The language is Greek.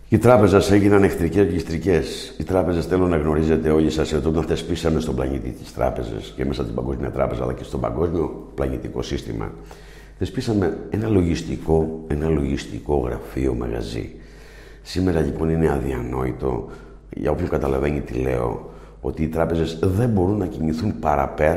Οι τράπεζες έγιναν εχθρικές και εχθρικές. Οι τράπεζες, θέλω να γνωρίζετε όλοι σας, ότι όταν θεσπίσαμε στον πλανήτη τις τράπεζες και μέσα στην Παγκόσμια Τράπεζα αλλά και στο παγκόσμιο πλανητικό σύστημα, θεσπίσαμε ένα λογιστικό γραφείο μαγαζί. Σήμερα λοιπόν είναι αδιανόητο, για όποιον καταλαβαίνει τι λέω, ότι οι τράπεζες δεν μπορούν να κινηθούν παραπέρα